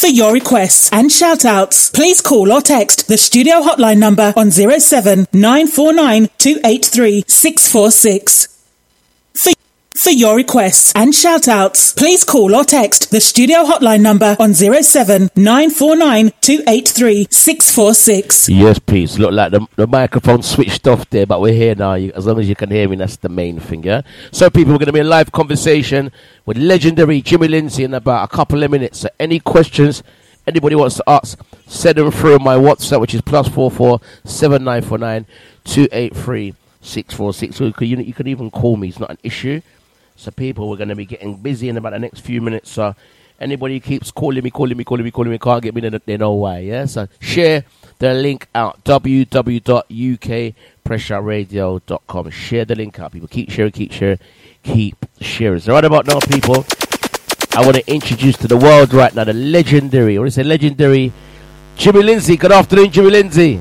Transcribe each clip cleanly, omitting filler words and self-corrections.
For your requests and shout-outs, please call or text the studio hotline number on 07 949 283 646. For your requests and shout-outs, please call or text the studio hotline number on 07 949 283 646. Yes, please. Look like the microphone switched off there, but we're here now. As long as you can hear me, that's the main thing, yeah? So, people, we're going to be in live conversation with legendary Jimmy Lindsay in about a couple of minutes. So, any questions anybody wants to ask, send them through my WhatsApp, which is +44 7949 283 646. So, you can even call me. It's not an issue. So, people, we're going to be getting busy in about the next few minutes. So, anybody who keeps calling me, can't get me, they know why, yeah? So, share the link out, www.ukpressure.radio.com. Share the link out, people. Keep sharing. So, right about now, people, I want to introduce to the world right now the legendary, legendary Jimmy Lindsay. Good afternoon, Jimmy Lindsay.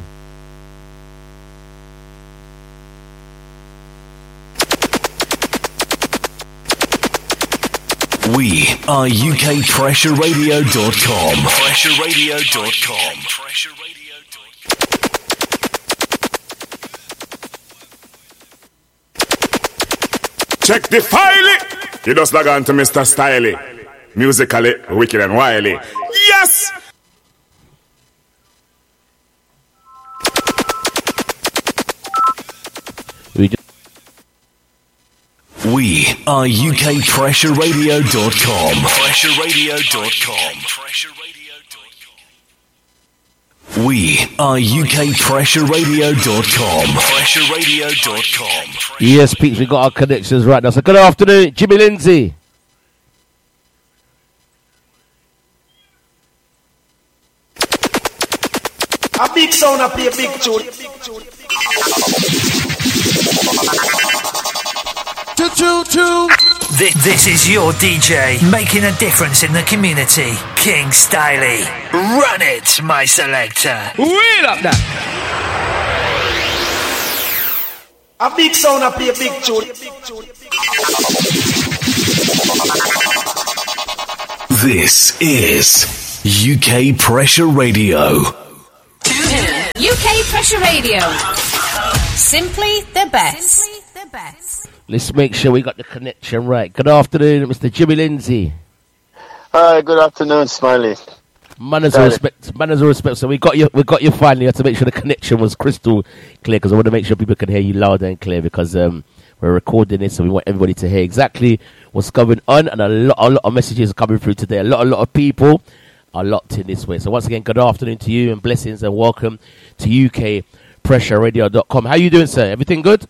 We are UKPressureRadio.com. PressureRadio.com. Check the file. You just log on to Mr. Styley. Musically, wicked and wily. Yes! We are UKPressureRadio.com. PressureRadio.com. We are UKPressureRadio.com. PressureRadio.com. Yes, peeps, we got our connections right now. So good afternoon, Jimmy Lindsay. A big sound, I play a big tune. This is your DJ, making a difference in the community. King Styley. Run it, my selector. Wheel up that. A big sound, I play a big tune. This is UK Pressure Radio. UK Pressure Radio. Simply the best. Let's make sure we got the connection right. Good afternoon, Mr. Jimmy Lindsay. Hi, good afternoon, Smiley. Manners of respect. So we got you finally. You had to make sure the connection was crystal clear because I want to make sure people can hear you loud and clear because we're recording this, so we want everybody to hear exactly what's going on. And a lot of messages are coming through today. A lot of people are locked in this way. So once again, good afternoon to you and blessings and welcome to UKPressureRadio.com. How you doing, sir? Everything good?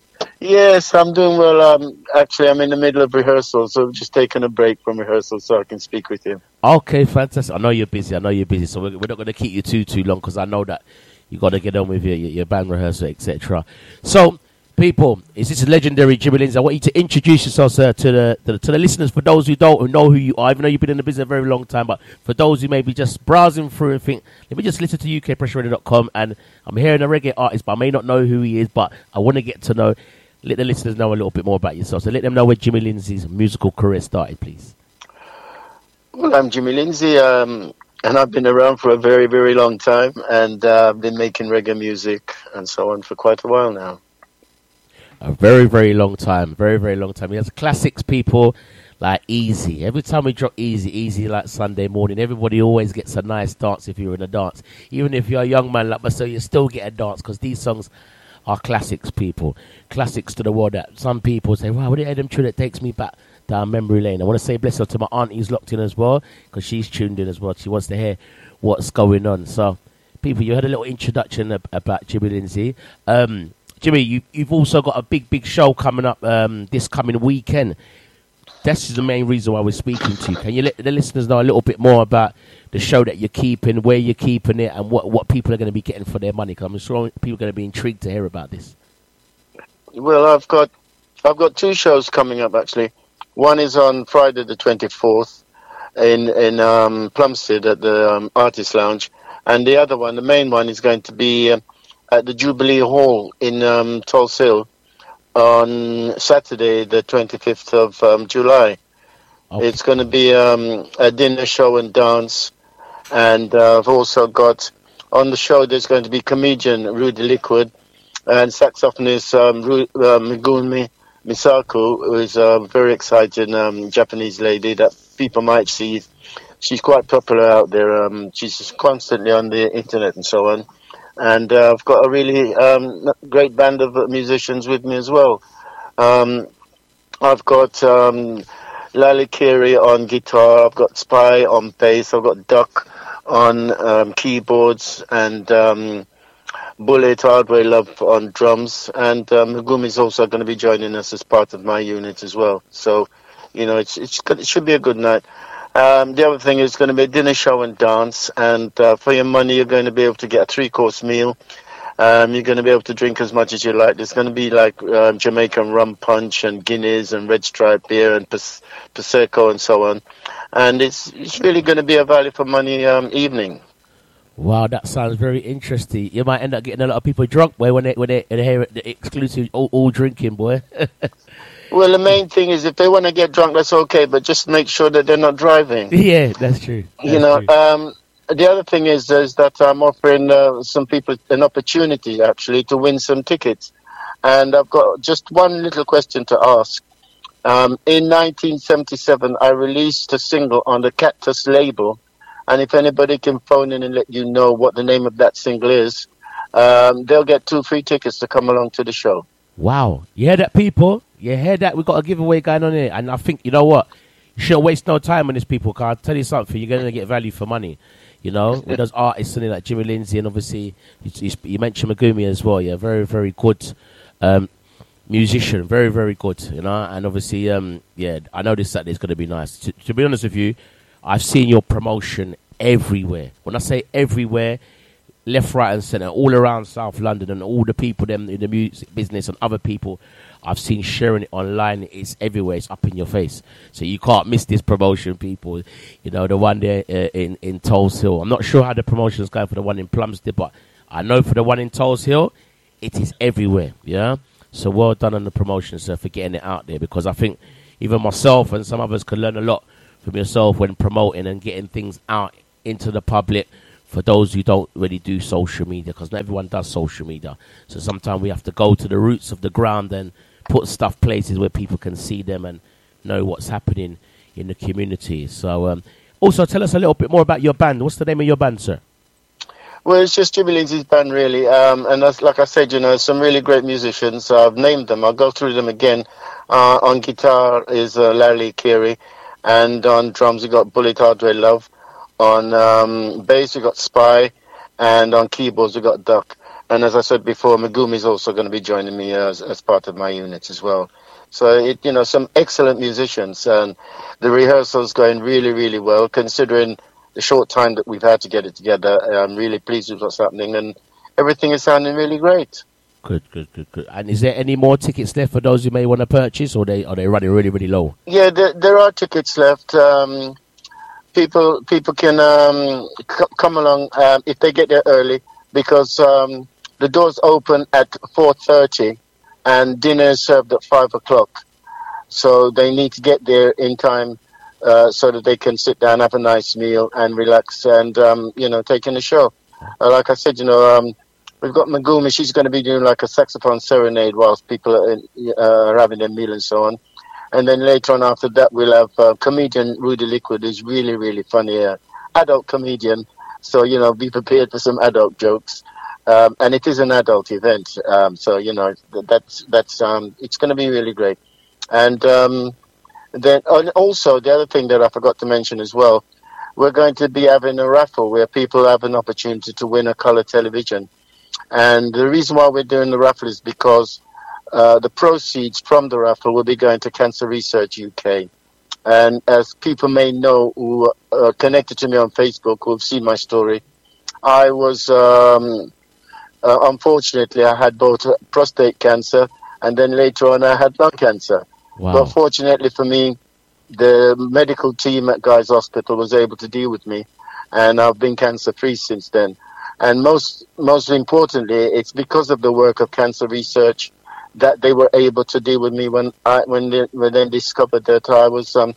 Yes, I'm doing well. Actually, I'm in the middle of rehearsal, so I'm just taking a break from rehearsal so I can speak with you. Okay, fantastic. I know you're busy, so we're not going to keep you too long because I know that you got to get on with your band rehearsal, etc. So, people, is this legendary Jimmy Lindsay? I want you to introduce yourself, sir, to the listeners. For those who don't know who you are, even though you've been in the business a very long time, but for those who may be just browsing through and think, let me just listen to UKPressureRadio.com, and I'm hearing a reggae artist, but I may not know who he is, but I want to get to know. Let the listeners know a little bit more about yourself. So let them know where Jimmy Lindsay's musical career started, please. Well, I'm Jimmy Lindsay, and I've been around for a very, very long time, and I've been making reggae music and so on for quite a while now. A very, very long time. Very, very long time. He has classics, people, like Easy. Every time we drop Easy like Sunday morning, everybody always gets a nice dance if you're in a dance. Even if you're a young man like myself, you still get a dance because these songs are classics, people. Classics to the world that some people say, wow, what did them tune that takes me back down memory lane? I want to say bless up to my aunt who's locked in as well because she's tuned in as well. She wants to hear what's going on. So, people, you had a little introduction about Jimmy Lindsay. Jimmy, you've also got a big show coming up this coming weekend. This is the main reason why we're speaking to you. Can you let the listeners know a little bit more about the show that you're keeping, where you're keeping it, and what people are going to be getting for their money? Because I'm sure people are going to be intrigued to hear about this. Well, I've got two shows coming up, actually. One is on Friday the 24th in Plumstead at the Artist Lounge. And the other one, the main one, is going to be at the Jubilee Hall in Tulse Hill on Saturday the 25th of July. Okay. It's going to be a dinner, show and dance, And I've also got on the show. There's going to be comedian Rudy Liquid and saxophonist Megumi Misako, who is a very exciting Japanese lady that people might see. She's quite popular out there. She's just constantly on the internet and so on. And I've got a really great band of musicians with me as well. I've got Lally Carey on guitar. I've got Spy on bass. I've got Duck on keyboards and Bullet Hardway Love on drums. And Megumi's also going to be joining us as part of my unit as well. So, you know, it should be a good night. The other thing is going to be a dinner, show and dance, and for your money you're going to be able to get a 3-course meal. You're going to be able to drink as much as you like. There's going to be like Jamaican rum punch and Guinness and Red Stripe beer and Prosecco and so on. And it's really going to be a value for money evening. Wow, that sounds very interesting. You might end up getting a lot of people drunk, boy, when they hear the exclusive all drinking, boy. Well, the main thing is if they want to get drunk, that's okay, but just make sure that they're not driving. Yeah, that's true. You know, the other thing is that I'm offering some people an opportunity, actually, to win some tickets. And I've got just one little question to ask. In 1977, I released a single on the Cactus label. And if anybody can phone in and let you know what the name of that single is, they'll get 2 free tickets to come along to the show. Wow. You hear that, people? You hear that? We've got a giveaway going on here. And I think, you know what? You shouldn't waste no time on this, people, because I'll tell you something. You're going to get value for money. You know, with those artists like Jimmy Lindsay, and obviously you mentioned Megumi as well. Yeah, very, very good musician. Very, very good, you know. And obviously, yeah, I know this Saturday is going to be nice. To be honest with you, I've seen your promotion everywhere. When I say everywhere, left, right and centre, all around South London, and all the people them in the music business and other people I've seen sharing it online. It's everywhere. It's up in your face. So you can't miss this promotion, people. You know, the one there in Tulse Hill. I'm not sure how the promotion is going for the one in Plumstead, but I know for the one in Tulse Hill, it is everywhere, yeah? So well done on the promotion, sir, for getting it out there, because I think even myself and some others can learn a lot from yourself when promoting and getting things out into the public for those who don't really do social media, because not everyone does social media. So sometimes we have to go to the roots of the ground and put stuff places where people can see them and know what's happening in the community. So also tell us a little bit more about your band. What's the name of your band, sir? Well, it's just Jimmy Lindsay's band, really. And that's, like I said, you know, some really great musicians. I've named them. I'll go through them again. On guitar is Larry Carey. And on drums, we got Bullet Hardway Love. On bass, we got Spy. And on keyboards, we got Duck. And as I said before, Megumi is also going to be joining me as part of my unit as well. So, you know, some excellent musicians. And the rehearsal's going really, really well, considering the short time that we've had to get it together. I'm really pleased with what's happening, and everything is sounding really great. Good. And is there any more tickets left for those who may want to purchase, or are they running really, really low? Yeah, there are tickets left. People can come along if they get there early, because the doors open at 4:30 and dinner is served at 5 o'clock. So they need to get there in time so that they can sit down, have a nice meal and relax and, you know, take in the show. Like I said, you know, we've got Megumi. She's going to be doing like a saxophone serenade whilst people are having their meal and so on. And then later on after that, we'll have comedian Rudy Liquid, who's really, really funny, adult comedian. So, you know, be prepared for some adult jokes. And it is an adult event. So, you know, that's it's going to be really great. And then also the other thing that I forgot to mention as well, we're going to be having a raffle where people have an opportunity to win a color television. And the reason why we're doing the raffle is because the proceeds from the raffle will be going to Cancer Research UK. And as people may know who are connected to me on Facebook, who have seen my story, I was, unfortunately, I had both prostate cancer, and then later on I had lung cancer. Wow. But fortunately for me, the medical team at Guy's Hospital was able to deal with me, and I've been cancer-free since then. And most importantly, it's because of the work of Cancer Research that they were able to deal with me when they discovered that I was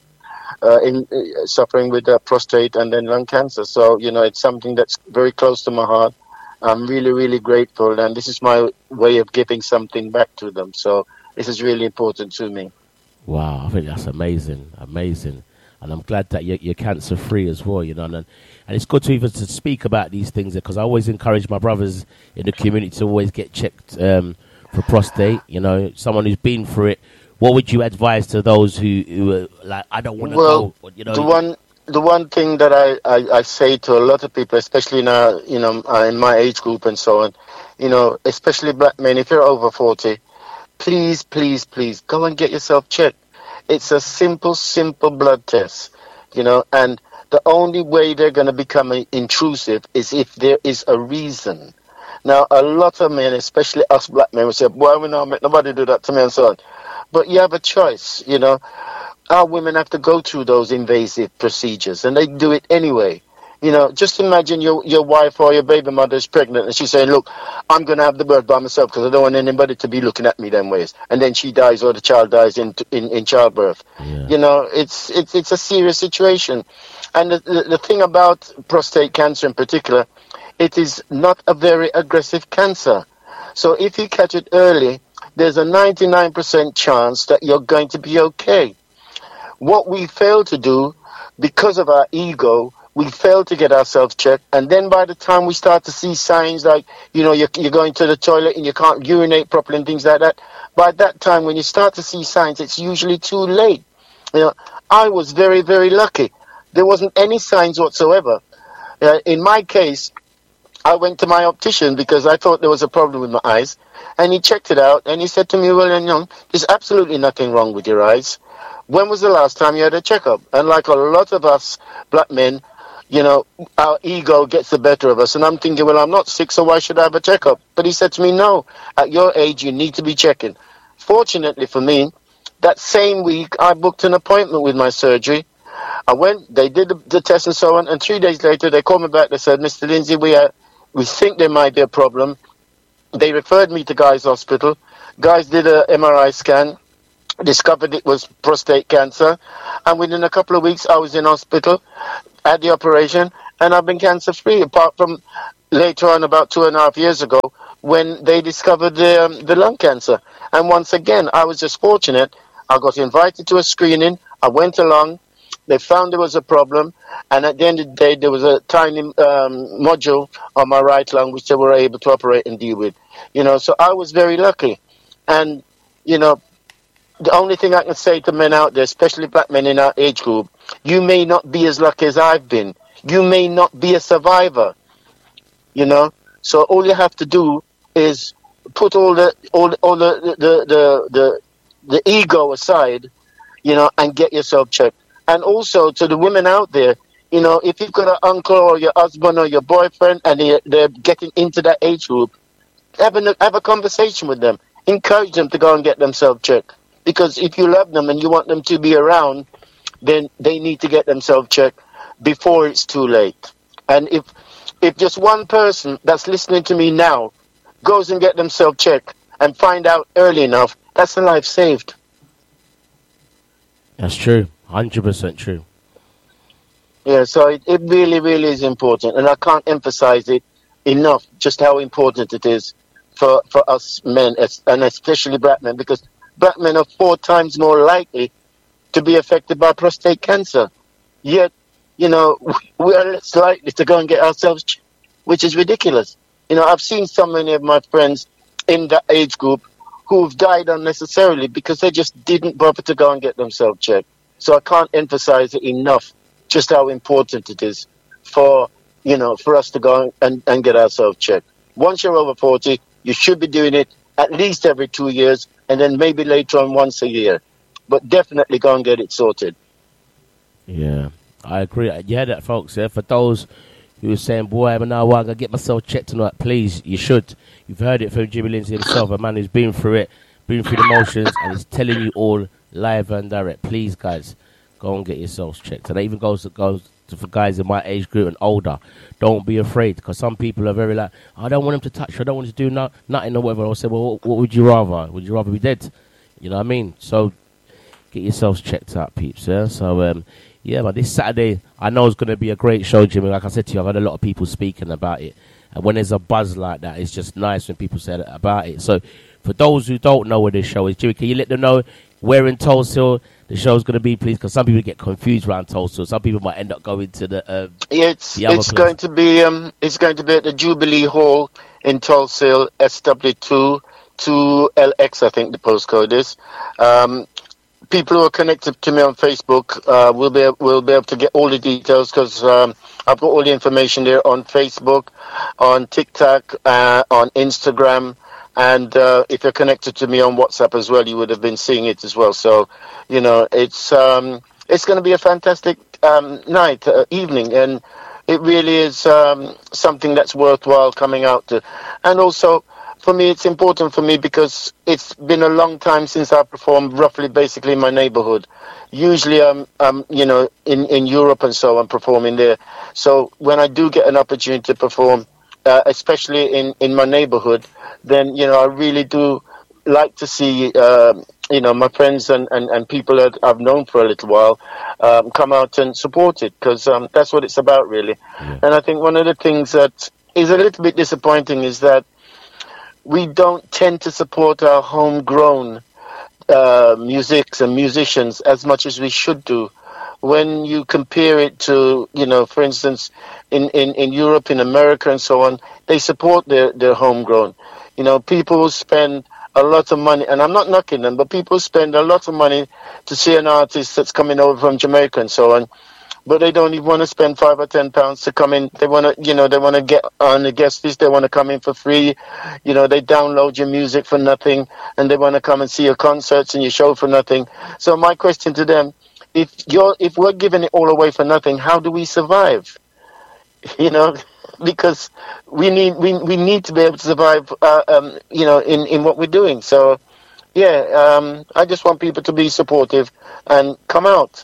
suffering with prostate and then lung cancer. So, it's something that's very close to my heart. I'm really, really grateful, and this is my way of giving something back to them. So this is really important to me. Wow, I think that's amazing. And I'm glad that you're cancer free as well, and it's good to even to speak about these things, because I always encourage my brothers in the community to always get checked for prostate. Someone who's been through it. What would you advise to those who are like, I don't want to go? The one thing that I say to a lot of people, especially now, in my age group and so on, especially black men, if you're over 40, please, please, please go and get yourself checked. It's a simple blood test, and the only way they're going to become intrusive is if there is a reason. Now, a lot of men, especially us black men, will say, "Boy, we don't make nobody do that to me," and so on. But you have a choice, Our women have to go through those invasive procedures, and they do it anyway. Just imagine your wife or your baby mother is pregnant, and she's saying, "Look, I'm going to have the birth by myself because I don't want anybody to be looking at me them ways." And then she dies, or the child dies in childbirth. Yeah. It's a serious situation. And the thing about prostate cancer in particular, it is not a very aggressive cancer. So if you catch it early, there's a 99% chance that you're going to be okay. What we fail to do, because of our ego, we fail to get ourselves checked, and then by the time we start to see signs like, you're going to the toilet and you can't urinate properly and things like that, by that time when you start to see signs, it's usually too late. I was very, very lucky. There wasn't any signs whatsoever. In my case, I went to my optician because I thought there was a problem with my eyes, and he checked it out, and he said to me, "Well, young, there's absolutely nothing wrong with your eyes. When was the last time you had a checkup?" And like a lot of us black men, our ego gets the better of us. And I'm thinking, well, I'm not sick, so why should I have a checkup? But he said to me, "No, at your age, you need to be checking." Fortunately for me, that same week, I booked an appointment with my surgery. I went, they did the test and so on, and 3 days later, they called me back. They said, "Mr. Lindsay, we think there might be a problem." They referred me to Guy's Hospital. Guys did a MRI scan, discovered it was prostate cancer, and within a couple of weeks I was in hospital, had the operation, and I've been cancer free, apart from later on about 2.5 years ago when they discovered the lung cancer. And once again, I was just fortunate. I got invited to a screening. I went along. They found there was a problem, and at the end of the day, there was a tiny module on my right lung which they were able to operate and deal with. So I was very lucky. And the only thing I can say to men out there, especially black men in our age group, you may not be as lucky as I've been. You may not be a survivor. So all you have to do is put all the ego aside, and get yourself checked. And also to the women out there, if you've got an uncle or your husband or your boyfriend and they're getting into that age group, have a conversation with them. Encourage them to go and get themselves checked. Because if you love them and you want them to be around, then they need to get themselves checked before it's too late. And if just one person that's listening to me now goes and get themselves checked and find out early enough, that's a life saved. That's true. 100% true. Yeah, so it really, really is important. And I can't emphasize it enough, just how important it is for us men, and especially black men, because black men are 4 times more likely to be affected by prostate cancer. Yet, we are less likely to go and get ourselves checked, which is ridiculous. I've seen so many of my friends in that age group who've died unnecessarily because they just didn't bother to go and get themselves checked. So I can't emphasize it enough, just how important it is for us to go and get ourselves checked. Once you're over 40, you should be doing it at least every 2 years, and then maybe later on once a year. But definitely go and get it sorted. Yeah, I agree. Yeah, that, folks. Yeah, for those who are saying, "Boy, I'm now going to get myself checked tonight," please, you should. You've heard it from Jimmy Lindsay himself, a man who's been through it, been through the motions, and is telling you all live and direct. Please, guys, go and get yourselves checked. And that even goes to for guys in my age group and older. Don't be afraid, because some people are very like, "I don't want him to touch you. I don't want him to do nothing or whatever." I'll say, "Well, what would you rather? Would you rather be dead?" You know what I mean? So get yourselves checked out, peeps. Yeah. So yeah, but this Saturday I know it's going to be a great show, Jimmy. Like I said to you, I've had a lot of people speaking about it, and when there's a buzz like that, it's just nice when people say about it. So for those who don't know where this show is, Jimmy, can you let them know where in Tulse Hill the show's going to be, please? Because some people get confused around Tulse Hill. Some people might end up going to the it's going to be at the Jubilee Hall in Tulse Hill, SW2 2LX, I think the postcode is. People who are connected to me on Facebook will be able to get all the details, because I've got all the information there on Facebook, on TikTok, on Instagram, and if you're connected to me on WhatsApp as well, you would have been seeing it as well. So, you know, it's going to be a fantastic evening, and it really is something that's worthwhile coming out to. And also, for me, it's important for me because it's been a long time since I performed basically in my neighborhood. Usually I'm you know, in Europe and so I'm performing there. So when I do get an opportunity to perform, especially in my neighborhood, then, you know, I really do like to see, you know, my friends and people that I've known for a little while come out and support it, because that's what it's about, really. Yeah. And I think one of the things that is a little bit disappointing is that we don't tend to support our homegrown musics and musicians as much as we should do. When you compare it to, you know, for instance, in Europe, in America and so on, they support their homegrown. You know, people spend a lot of money, and I'm not knocking them, but people spend a lot of money to see an artist that's coming over from Jamaica and so on. But they don't even want to spend £5 or £10 to come in. They want to, you know, they want to get on the guest list. They want to come in for free. You know, they download your music for nothing, and they want to come and see your concerts and your show for nothing. So my question to them: if we're giving it all away for nothing, how do we survive? You know, because we need to be able to survive. You know, in what we're doing. So yeah, I just want people to be supportive and come out.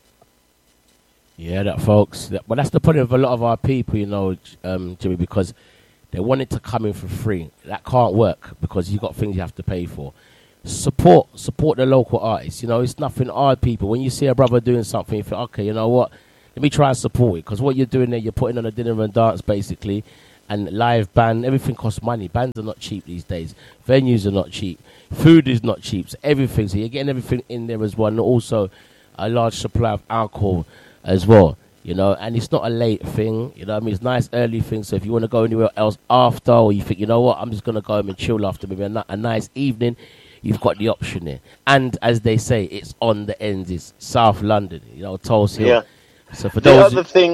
Yeah, folks. But that's the point of a lot of our people, you know, Jimmy, because they want it to come in for free. That can't work because you've got things you have to pay for. Support the local artists. You know, it's nothing hard, people. When you see a brother doing something, you think, okay, you know what? Let me try and support it, because what you're doing there, you're putting on a dinner and dance, basically, and live band. Everything costs money. Bands are not cheap these days. Venues are not cheap. Food is not cheap. So everything. So you're getting everything in there as well, and also a large supply of alcohol as well, you know, and it's not a late thing, you know what I mean? It's a nice early thing. So if you want to go anywhere else after, or you think, you know what, I'm just going to go home and chill after maybe a nice evening, you've got the option there. And as they say, it's on the ends. It's South London, you know, Tulse Hill. Yeah. So for those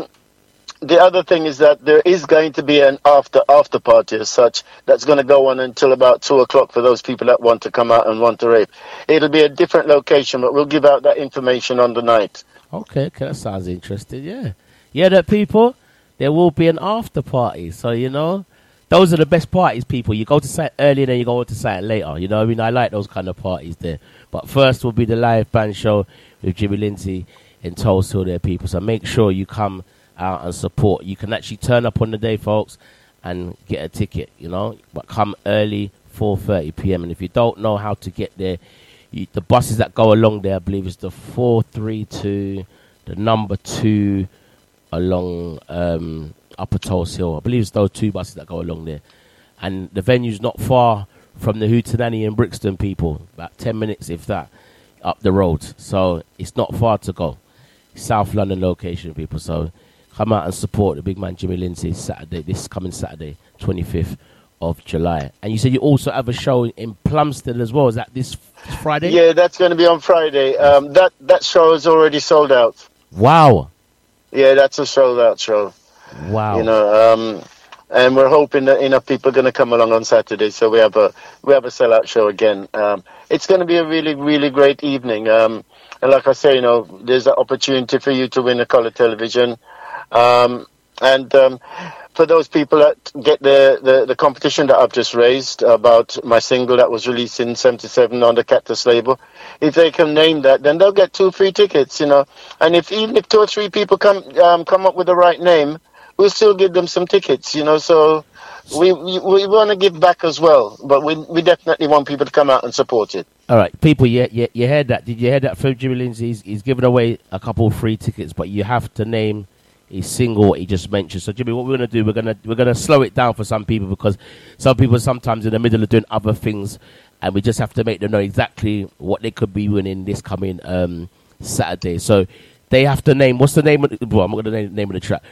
the other thing is that there is going to be an after party as such that's going to go on until about 2:00 for those people that want to come out and want to rave. It'll be a different location, but we'll give out that information on the night. Okay, that sounds interesting, yeah. Yeah, that people, there will be an after party. So, you know, those are the best parties, people. You go to site early and then you go to site later. You know what I mean? I like those kind of parties there. But first will be the live band show with Jimmy Lindsay in Tulse Hill there, people. So make sure you come out and support. You can actually turn up on the day, folks, and get a ticket, you know. But come early, 4:30 p.m. And if you don't know how to get there, the buses that go along there, I believe, is the 432, the number 2 along Upper Tulse Hill. I believe it's those 2 buses that go along there. And the venue's not far from the Hootenanny in Brixton, people. About 10 minutes, if that, up the road. So it's not far to go. South London location, people. So come out and support the big man Jimmy Lindsay this coming Saturday, 25th of July. And you said you also have a show in Plumstead as well. Is that this Friday? Yeah, that's going to be on Friday. That show is already sold out. Wow. Yeah, that's a sold out show. Wow. You know, and we're hoping that enough people are going to come along on Saturday, so we have a sellout show again. It's going to be a really, really great evening. And like I say, you know, there's an opportunity for you to win a colour television. For those people that get the competition that I've just raised about my single that was released in '77 on the Cactus label, if they can name that, then they'll get 2 free tickets, you know. And even if 2 or 3 people come up with the right name, we'll still give them some tickets, you know. So we want to give back as well, but we definitely want people to come out and support it. All right, people, you heard that? Did you hear that from Jimmy Lindsay? He's giving away a couple of free tickets, but you have to name a single he just mentioned. So, Jimmy, what we're going to do, we're gonna slow it down for some people, because some people are sometimes in the middle of doing other things, and we just have to make them know exactly what they could be winning this coming Saturday. So they have to name. What's the name of? Well, I'm going to name the name of the track.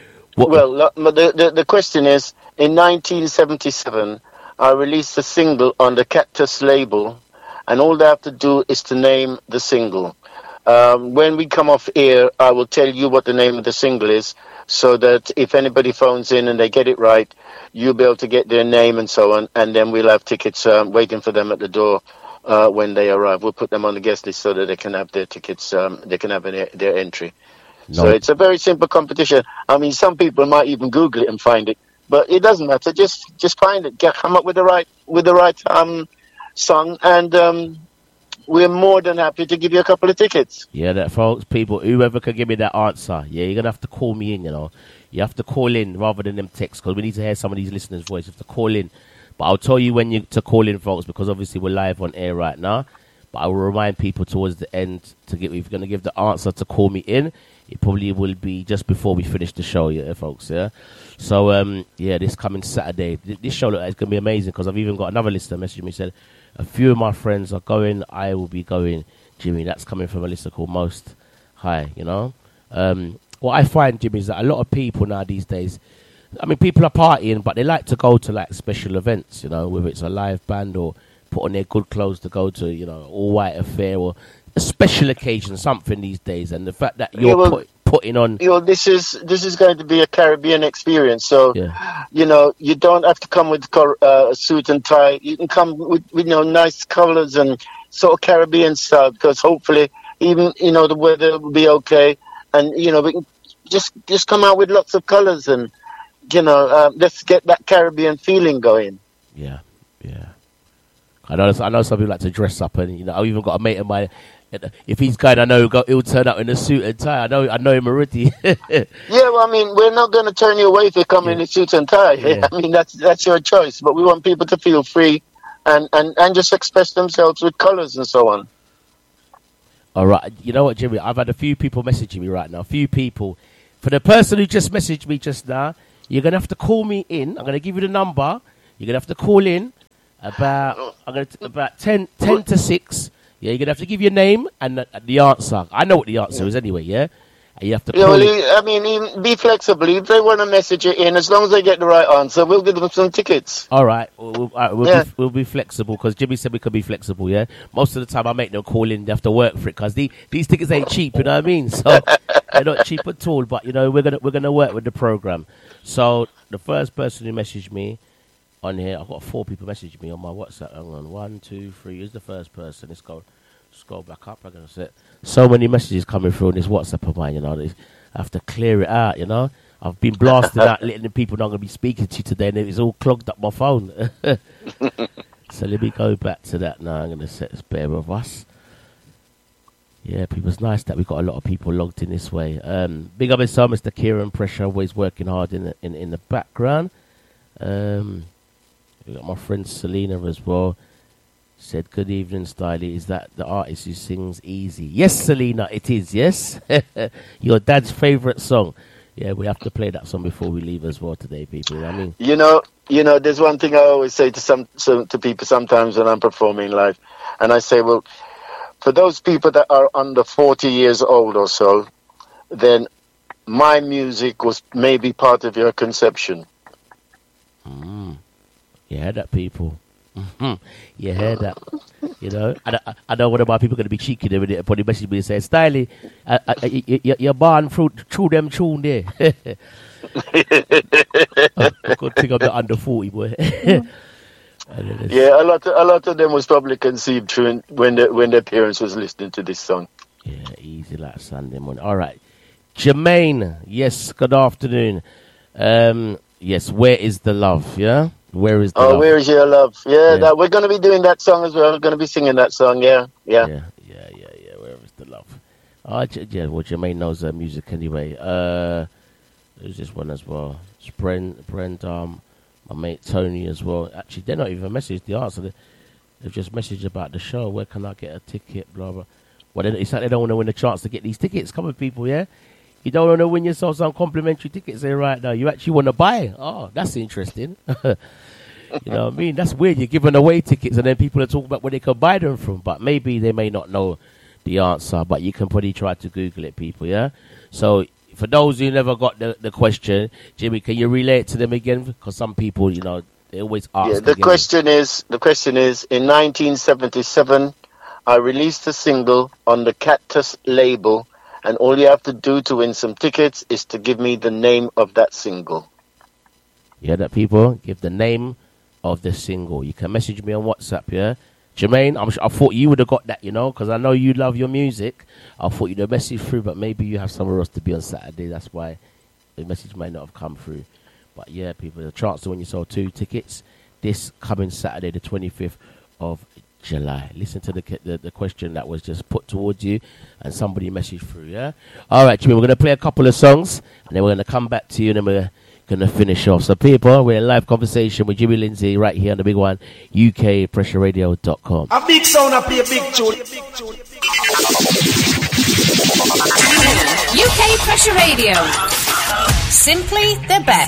The question is, in 1977, I released a single on the Cactus label, and all they have to do is to name the single. When we come off air, I will tell you what the name of the single is, so that if anybody phones in and they get it right, you'll be able to get their name and so on, and then we'll have tickets waiting for them at the door when they arrive. We'll put them on the guest list so that they can have their tickets, they can have their entry. No. So it's a very simple competition. I mean, some people might even Google it and find it, but it doesn't matter. Just find it. Come up with the right song, and we're more than happy to give you a couple of tickets. Yeah, that, folks, people, whoever can give me that answer, yeah, you're going to have to call me in, you know. You have to call in rather than them texts, because we need to hear some of these listeners' voice. You have to call in. But I'll tell you when to call in, folks, because obviously we're live on air right now. But I will remind people towards the end to if you're going to give the answer to call me in, it probably will be just before we finish the show, yeah, folks, yeah. So, this coming Saturday, this show looks like it's going to be amazing, because I've even got another listener messaging me, said, a few of my friends are going, I will be going, Jimmy. That's coming from a listener called Most High, you know. What I find, Jimmy, is that a lot of people now these days, I mean, people are partying, but they like to go to, like, special events, you know, whether it's a live band or put on their good clothes to go to, you know, all-white affair or a special occasion, something these days. And the fact that you're putting on... You know, this is going to be a Caribbean experience, so, you know, you don't have to come with a suit and tie. You can come with, you know, nice colors and sort of Caribbean style, because hopefully even, you know, the weather will be okay. And, you know, we can just come out with lots of colors and, you know, let's get that Caribbean feeling going. Yeah. I know some people like to dress up, and, you know, I've even got a mate of mine. If he's going, I know he'll turn up in a suit and tie. I know him already. Yeah, well, I mean, we're not going to turn you away if you come in a suit and tie. Yeah. I mean, that's your choice. But we want people to feel free and just express themselves with colours and so on. All right. You know what, Jimmy? I've had a few people messaging me right now. A few people. For the person who just messaged me just now, you're going to have to call me in. I'm going to give you the number. You're going to have to call in about 10 to 6. Yeah, you're going to have to give your name and the answer. I know what the answer is anyway, yeah? And you have to call I mean, be flexible. If they want to message it in, as long as they get the right answer, we'll give them some tickets. All right. We'll be flexible, because Jimmy said we could be flexible, yeah? Most of the time I make them call in, they have to work for it, because these tickets ain't cheap, you know what I mean? So they're not cheap at all, but, you know, we're gonna work with the program. So the first person who messaged me on here, I've got 4 people messaging me on my WhatsApp. Hang on, 1, 2, 3. Who's the first person? Let's go. Scroll back up. I'm gonna say so many messages coming through on this WhatsApp of mine. You know, I have to clear it out. You know, I've been blasting out, letting the people know I'm gonna be speaking to you today, and it's all clogged up my phone. So let me go back to that now. I'm gonna set this bear of us. Yeah, people's nice that we've got a lot of people logged in this way. Big up yourself, Mr. Kieran Pressure, always working hard in the background. We got my friend Selena as well. Said, good evening, Stylie. Is that the artist who sings Easy? Yes, Selena, it is, yes. Your dad's favourite song. Yeah, we have to play that song before we leave as well today, people. You know what I mean? You know, there's one thing I always say to people sometimes when I'm performing live. And I say, well, for those people that are under 40 years old or so, then my music was maybe part of your conception. You heard that, people. You heard that. You know, I know one of my people going to be cheeky there with it. Upon the message me and say, Stylie, you're born through them tune there. Good thing I'm not under 40, boy. Yeah, a lot of them was probably conceived through when their parents was listening to this song. Yeah, easy like Sunday morning. All right, Jermaine. Yes, good afternoon. Yes, where is the love? Yeah. Where is the love? Where is your love? Yeah. We're going to be doing that song as well. We're going to be singing that song, yeah. Where is the love? Well, Jermaine knows music anyway. Who's this one as well? It's Brent, my mate Tony as well. Actually, they're not even messaged the answer. They've just messaged about the show. Where can I get a ticket? Blah, blah. Well, it's like they don't want to win a chance to get these tickets. Come on, people, yeah? You don't want to win yourself some complimentary tickets there right now. You actually want to buy. Oh, that's interesting. You know what I mean? That's weird. You're giving away tickets and then people are talking about where they can buy them from. But maybe they may not know the answer. But you can probably try to Google it, people, yeah? So for those who never got the question, Jimmy, can you relay it to them again? Because some people, you know, they always ask. Yeah, the question is, in 1977, I released a single on the Cactus label, and all you have to do to win some tickets is to give me the name of that single. Yeah, that people give the name of the single. You can message me on WhatsApp, yeah? Jermaine, I thought you would have got that, you know, because I know you love your music. I thought you'd have messaged through, but maybe you have somewhere else to be on Saturday. That's why the message might not have come through. But yeah, people, the chance to win yourself 2 tickets this coming Saturday, the 25th of July. Listen to the question that was just put towards you and somebody messaged through, yeah? All right, Jimmy, we're going to play a couple of songs and then we're going to come back to you and then we're going to finish off. So people, we're in live conversation with Jimmy Lindsay right here on the big one, UKPressureRadio.com. A big sound up here, big tune. UK Pressure Radio. Simply the best.